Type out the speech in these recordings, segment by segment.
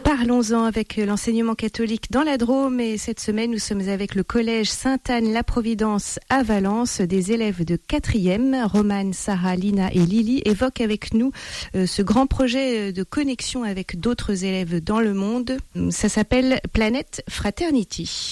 Parlons-en avec l'enseignement catholique dans la Drôme et cette semaine nous sommes avec le collège Sainte-Anne-la-Providence à Valence. Des élèves de 4e, Romane, Sarah, Lina et Lily évoquent avec nous ce grand projet de connexion avec d'autres élèves dans le monde. Ça s'appelle Planet Fraternity.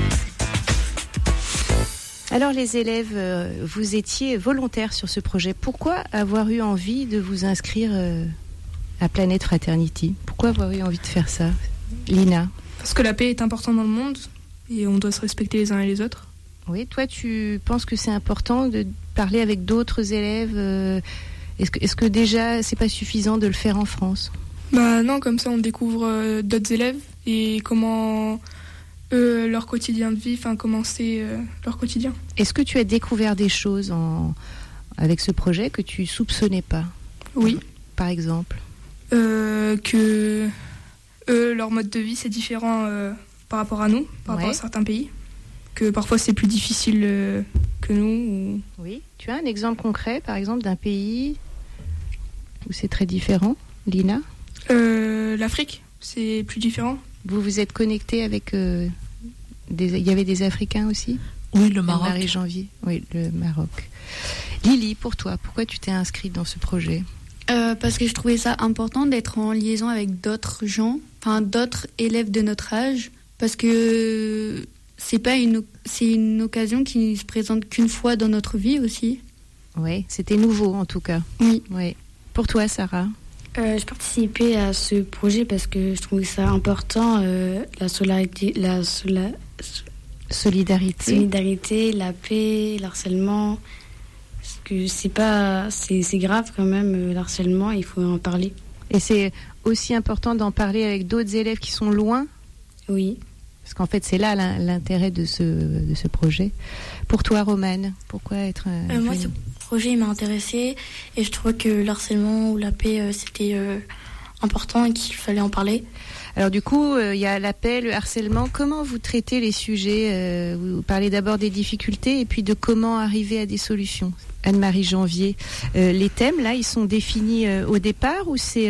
Alors les élèves, vous étiez volontaires sur ce projet. Pourquoi avoir eu envie de vous inscrire à Planet Fraternity? Pourquoi avoir eu envie de faire ça, Lina? Parce que la paix est importante dans le monde et on doit se respecter les uns et les autres. Oui, toi tu penses que c'est important de parler avec d'autres élèves est-ce que déjà c'est pas suffisant de le faire en France? Bah non, comme ça on découvre d'autres élèves et comment leur quotidien de vie, comment c'est leur quotidien. Est-ce que tu as découvert des choses avec ce projet que tu soupçonnais pas? Oui. Par exemple que leur mode de vie c'est différent par rapport à nous, par rapport à certains pays, que parfois c'est plus difficile que nous. Oui, tu as un exemple concret par exemple d'un pays où c'est très différent, Lina? L'Afrique, c'est plus différent. Vous vous êtes connecté avec il y avait des Africains aussi? Oui, le Maroc. Marie-Janvier, oui, le Maroc. Lily, pour toi, pourquoi tu t'es inscrite dans ce projet? Parce que je trouvais ça important d'être en liaison avec d'autres gens, d'autres élèves de notre âge, parce que c'est une occasion qui ne se présente qu'une fois dans notre vie aussi. Oui, c'était nouveau en tout cas. Oui. Pour toi, Sarah? Je participais à ce projet parce que je trouvais ça important, la solidarité, la paix, l'harcèlement. Parce que c'est grave quand même, l'harcèlement, il faut en parler. Et c'est aussi important d'en parler avec d'autres élèves qui sont loin? Oui. Parce qu'en fait, c'est là l'intérêt de ce projet. Pour toi, Romane, pourquoi être... moi, ce projet il m'a intéressée et je trouvais que l'harcèlement ou la paix, c'était important et qu'il fallait en parler. Alors du coup, il y a la paix, le harcèlement. Comment vous traitez les sujets? Vous parlez d'abord des difficultés et puis de comment arriver à des solutions. Anne-Marie Janvier, les thèmes, là, ils sont définis au départ ou c'est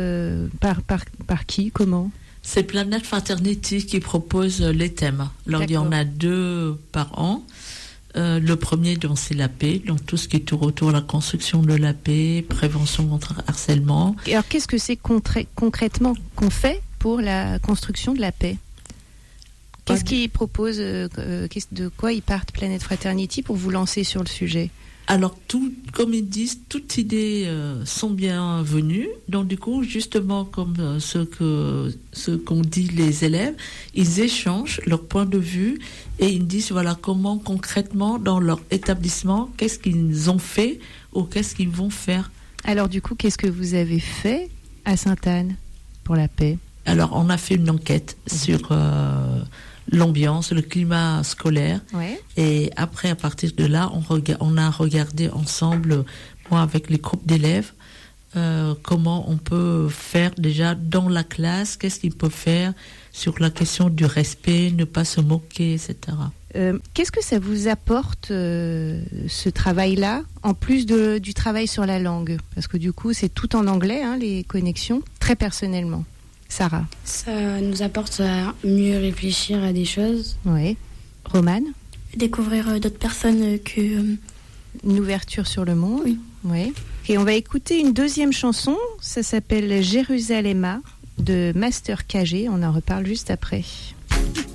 par qui? Comment? C'est Planet Fraternity qui propose les thèmes. Alors, il y en a 2 par an. Le premier, donc, c'est la paix, donc tout ce qui tourne autour de la construction de la paix, prévention contre le harcèlement. Et alors, qu'est-ce que c'est concrètement qu'on fait pour la construction de la paix? Qu'est-ce qu'ils proposent, de quoi ils partent Planet Fraternity pour vous lancer sur le sujet? Alors, comme ils disent, toutes idées sont bienvenues. Donc, du coup, justement, comme ce qu'ont dit les élèves, ils échangent leur point de vue et ils disent, voilà, comment concrètement, dans leur établissement, qu'est-ce qu'ils ont fait ou qu'est-ce qu'ils vont faire. Alors, du coup, qu'est-ce que vous avez fait à Sainte-Anne pour la paix? Alors, on a fait une enquête sur... l'ambiance, le climat scolaire. Ouais. Et après, à partir de là, on a regardé ensemble, moi avec les groupes d'élèves, comment on peut faire déjà dans la classe, qu'est-ce qu'il peut faire sur la question du respect, ne pas se moquer, etc. Qu'est-ce que ça vous apporte, ce travail-là, en plus du travail sur la langue? Parce que du coup, c'est tout en anglais, les connexions, très personnellement. Sarah? Ça nous apporte à mieux réfléchir à des choses. Oui. Romane? Découvrir d'autres personnes Une ouverture sur le monde. Oui. Et on va écouter une deuxième chanson, ça s'appelle Jérusalem de Master KG, on en reparle juste après.